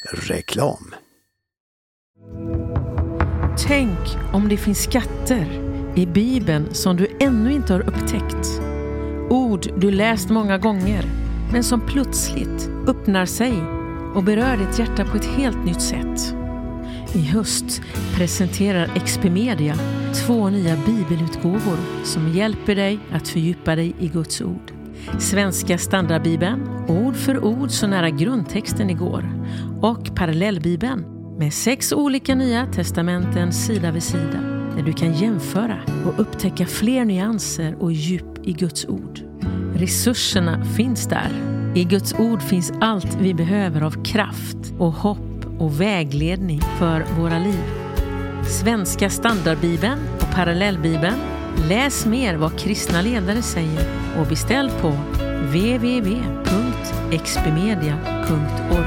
reklam. Tänk om det finns skatter i Bibeln som du ännu inte har upptäckt. Ord du läst många gånger men som plötsligt öppnar sig och berör ditt hjärta på ett helt nytt sätt. I höst presenterar XP Media 2 nya bibelutgåvor som hjälper dig att fördjupa dig i Guds ord. Svenska standardbibeln, ord för ord så nära grundtexten igår. Och parallellbibeln med 6 olika nya testamenten sida vid sida. Där du kan jämföra och upptäcka fler nyanser och djup i Guds ord. Resurserna finns där. I Guds ord finns allt vi behöver av kraft och hopp och vägledning för våra liv. Svenska standardbibeln och parallellbibeln. Läs mer vad kristna ledare säger och beställ på www.xpmedia.org.